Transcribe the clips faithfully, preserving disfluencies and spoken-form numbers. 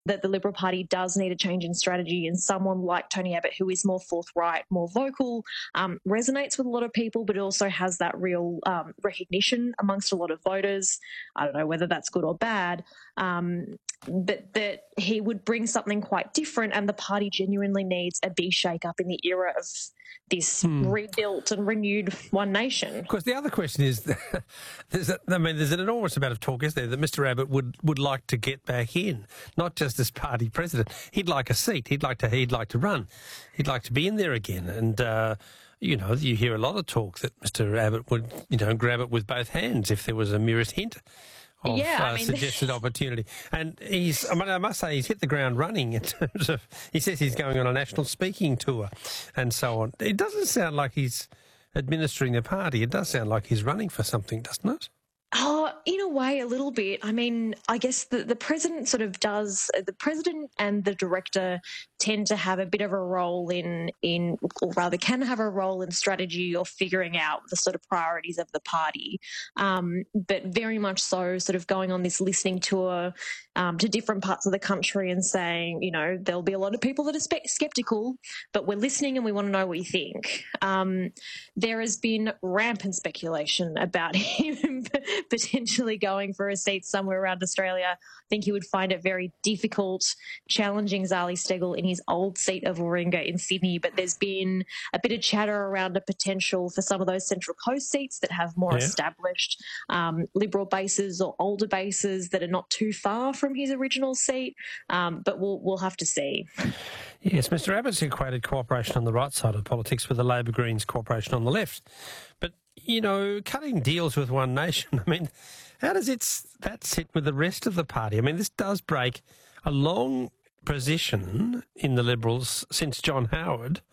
that the Liberal Party does need a change in strategy, and someone like Tony Abbott, who is more forthright, more vocal, um, resonates with a lot of people, but also has that real um, recognition amongst a lot of voters. I don't know whether that's good or bad, um, but that he would bring something quite different, and the party genuinely needs a big shake-up in the era of this hmm. rebuilt and renewed One Nation. Of course, the other question is, there's a, I mean, there's an enormous amount of talk, isn't there, that Mister Abbott would, would like to get back in, not just as party president. He'd like a seat. He'd like to. He'd like to run. He'd like to be in there again. And uh, you know, you hear a lot of talk that Mister Abbott would, you know, grab it with both hands if there was a merest hint of yeah, uh, I mean, suggested opportunity. And he's, I mean, I must say, he's hit the ground running in terms of, he says he's going on a national speaking tour and so on. It doesn't sound like he's administering the party. It does sound like he's running for something, doesn't it? Oh, in a way, a little bit. I mean, I guess the, the president sort of does, the president and the director tend to have a bit of a role in, in, or rather can have a role in strategy or figuring out the sort of priorities of the party. Um, but very much so sort of going on this listening tour um, to different parts of the country and saying, you know, there'll be a lot of people that are spe- sceptical, but we're listening and we want to know what you think. Um, there has been rampant speculation about him potentially going for a seat somewhere around Australia. I think he would find it very difficult challenging Zali Steggall in his old seat of Warringah in Sydney, but there's been a bit of chatter around a potential for some of those Central Coast seats that have more yeah. established um, Liberal bases or older bases that are not too far from his original seat, um, but we'll, we'll have to see. Yes, Mister Abbott's equated cooperation on the right side of politics with the Labor Greens cooperation on the left. But, you know, cutting deals with One Nation, I mean, how does it, that sit with the rest of the party? I mean, this does break a long position in the Liberals since John Howard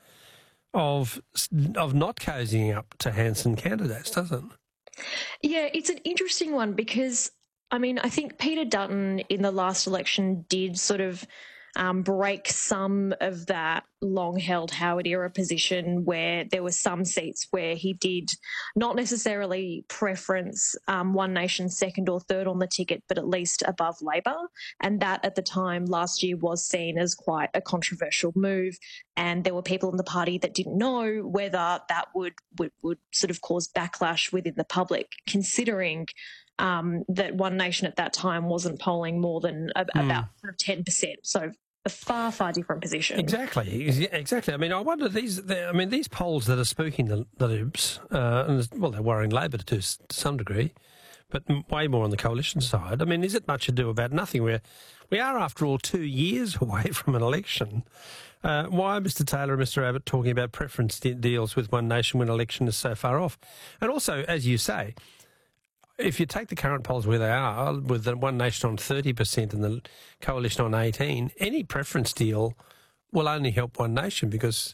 of of not cozying up to Hanson candidates, doesn't it? Yeah, it's an interesting one because, I mean, I think Peter Dutton in the last election did sort of Um, break some of that long-held Howard-era position where there were some seats where he did not necessarily preference um, One Nation second or third on the ticket, but at least above Labor. And that at the time last year was seen as quite a controversial move. And there were people in the party that didn't know whether that would, would, would sort of cause backlash within the public, considering Um, that One Nation at that time wasn't polling more than a, mm. about ten percent. So a far, far different position. Exactly, exactly. I mean, I wonder these. I mean, these polls that are spooking the, the Libs, uh, and well, they're worrying Labor to, to some degree, but way more on the coalition side. I mean, is it much ado about nothing? We're we are, after all, two years away from an election. Uh, why are Mister Taylor and Mister Abbott talking about preference de- deals with One Nation when election is so far off? And also, as you say, if you take the current polls where they are, with the One Nation on thirty percent and the Coalition on eighteen, any preference deal will only help One Nation because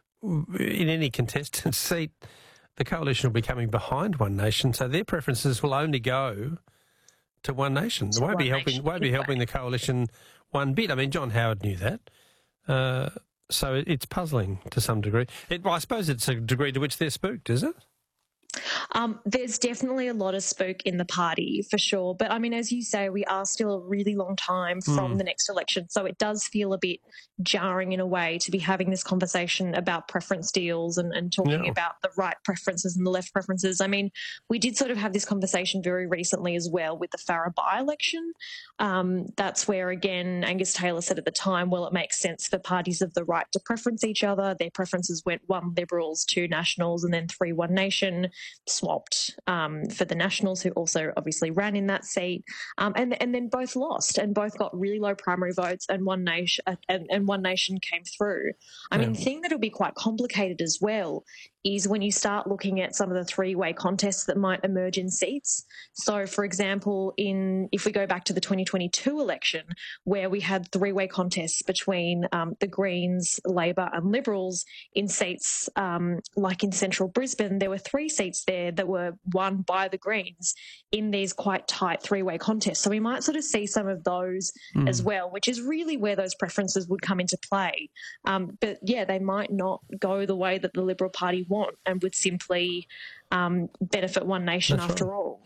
in any contested seat, the Coalition will be coming behind One Nation, so their preferences will only go to One Nation. It won't be helping, won't be helping the Coalition one bit. I mean, John Howard knew that. Uh, so it's puzzling to some degree. It, well, I suppose it's a degree to which they're spooked, is it? Um, there's definitely a lot of spook in the party, for sure. But, I mean, as you say, we are still a really long time from mm. the next election, so it does feel a bit jarring in a way to be having this conversation about preference deals and, and talking yeah. about the right preferences and the left preferences. I mean, we did sort of have this conversation very recently as well with the Farrer by-election. Um, that's where, again, Angus Taylor said at the time, well, it makes sense for parties of the right to preference each other. Their preferences went one Liberals, two Nationals, and then three One Nation, swapped um, for the Nationals, who also obviously ran in that seat, um, and and then both lost and both got really low primary votes, and One Nation uh, and, and One Nation came through. I yeah. mean, the thing that'll be quite complicated as well is when you start looking at some of the three-way contests that might emerge in seats. So, for example, in if we go back to the twenty twenty-two election, where we had three-way contests between um, the Greens, Labor and Liberals in seats um, like in central Brisbane, there were three seats there that were won by the Greens in these quite tight three-way contests. So we might sort of see some of those mm. as well, which is really where those preferences would come into play. Um, but, yeah, they might not go the way that the Liberal Party want and would simply um, benefit One Nation That's after right. all.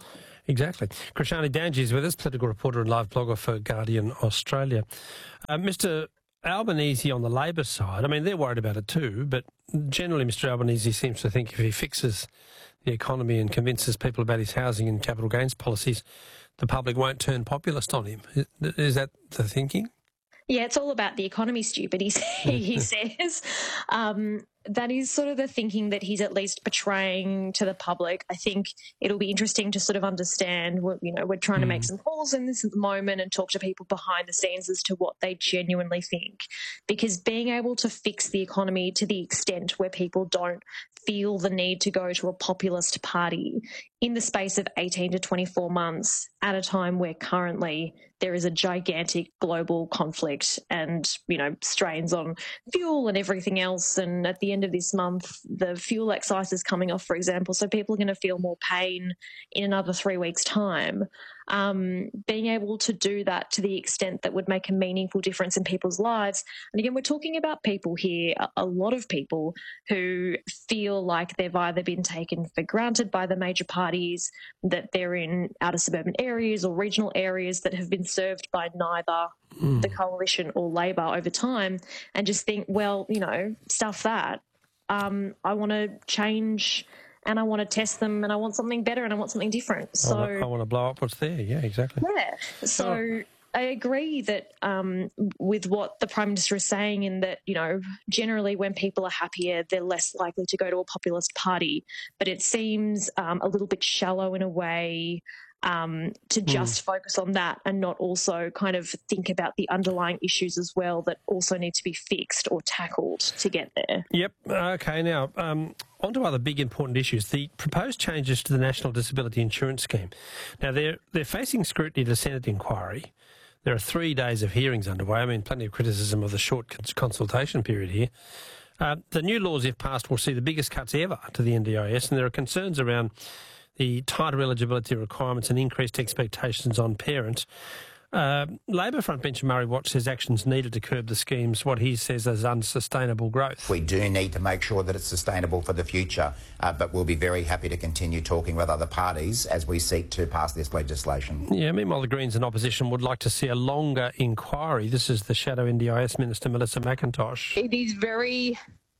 Exactly. Krishani Danji is with us, political reporter and live blogger for Guardian Australia. Uh, Mister Albanese on the Labor side, I mean, they're worried about it too, but generally Mister Albanese seems to think if he fixes the economy and convinces people about his housing and capital gains policies, the public won't turn populist on him. Is that the thinking? Yeah, it's all about the economy, stupid, he, he says. Um, that is sort of the thinking that he's at least portraying to the public. I think it'll be interesting to sort of understand what, you know, we're trying mm. to make some calls in this at the moment and talk to people behind the scenes as to what they genuinely think. Because being able to fix the economy to the extent where people don't feel the need to go to a populist party in the space of eighteen to twenty-four months at a time where currently there is a gigantic global conflict and, you know, strains on fuel and everything else. And at the end of this month, the fuel excise is coming off, for example, so people are going to feel more pain in another three weeks' time. Um, being able to do that to the extent that would make a meaningful difference in people's lives. And again, we're talking about people here, a lot of people who feel like they've either been taken for granted by the major parties, that they're in outer suburban areas or regional areas that have been served by neither mm. the Coalition or Labor over time, and just think, well, you know, stuff that. Um, I want to change and I want to test them and I want something better and I want something different. So I want, I want to blow up what's there. Yeah, exactly. Yeah. So oh. I agree that um, with what the Prime Minister is saying, in that, you know, generally when people are happier, they're less likely to go to a populist party. But it seems um, a little bit shallow in a way um, to just mm. focus on that and not also kind of think about the underlying issues as well that also need to be fixed or tackled to get there. Yep. Okay. Now, um, on to other big important issues. The proposed changes to the National Disability Insurance Scheme. Now, they're, they're facing scrutiny at a Senate inquiry. There are three days of hearings underway. I mean, plenty of criticism of the short consultation period here. Uh, the new laws, if passed, will see the biggest cuts ever to the N D I S, and there are concerns around the tighter eligibility requirements and increased expectations on parents. Uh, Labor frontbencher Murray Watt says actions needed to curb the schemes, what he says as unsustainable growth. We do need to make sure that it's sustainable for the future, uh, but we'll be very happy to continue talking with other parties as we seek to pass this legislation. Yeah, meanwhile, the Greens in opposition would like to see a longer inquiry. This is the Shadow N D I S Minister, Melissa McIntosh. It is very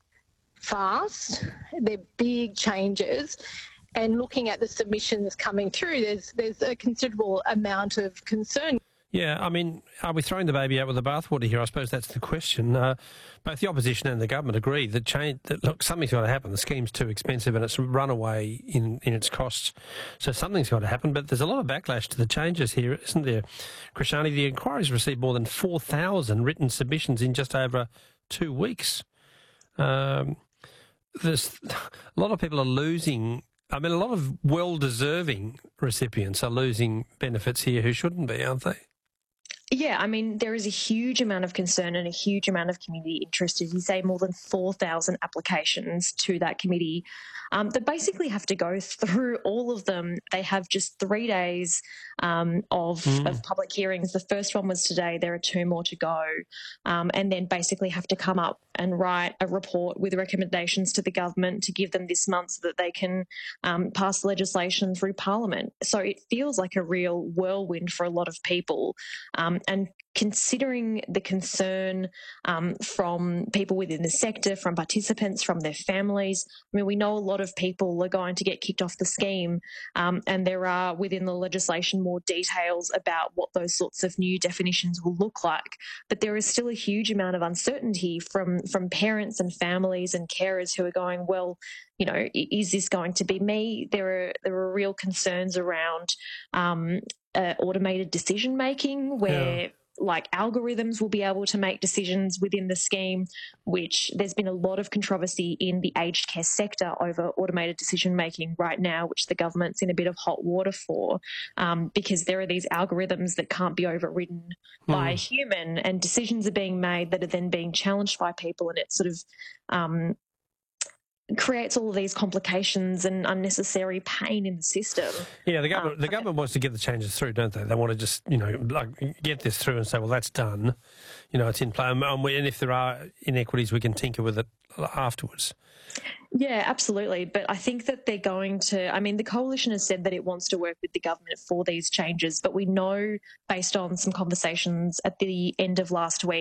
fast. They're big changes. And looking at the submissions coming through, there's there's a considerable amount of concern. Yeah, I mean, are we throwing the baby out with the bathwater here? I suppose that's the question. Uh, both the opposition and the government agree that, change, that look, something's got to happen. The scheme's too expensive and it's run away in, in its costs. So something's got to happen. But there's a lot of backlash to the changes here, isn't there? Krishani, the inquiry's received more than four thousand written submissions in just over two weeks. Um, there's a lot of people are losing. I mean, a lot of well-deserving recipients are losing benefits here who shouldn't be, aren't they? Yeah, I mean, there is a huge amount of concern and a huge amount of community interest. As you say, more than four thousand applications to that committee um, that basically have to go through all of them. They have just three days um, of, mm. of public hearings. The first one was today. There are two more to go. Um, and then basically have to come up and write a report with recommendations to the government to give them this month so that they can um, pass legislation through Parliament. So it feels like a real whirlwind for a lot of people. Um, and considering the concern um, from people within the sector, from participants, from their families, I mean, we know a lot of people are going to get kicked off the scheme, um, and there are within the legislation more details about what those sorts of new definitions will look like. But there is still a huge amount of uncertainty from, from parents and families and carers who are going, well, you know, is this going to be me? There are there are real concerns around um, uh, automated decision making where yeah. like algorithms will be able to make decisions within the scheme, which there's been a lot of controversy in the aged care sector over automated decision making right now, which the government's in a bit of hot water for, um, because there are these algorithms that can't be overridden mm. by a human, and decisions are being made that are then being challenged by people, and it's sort of um, creates all of these complications and unnecessary pain in the system. Yeah, the government, Um, the government wants to get the changes through, don't they? They want to just, you know, like get this through and say, well, that's done. You know, it's in play. And, we, and if there are inequities, we can tinker with it afterwards. Yeah, absolutely. But I think that they're going to, I mean, the coalition has said that it wants to work with the government for these changes, but we know based on some conversations at the end of last week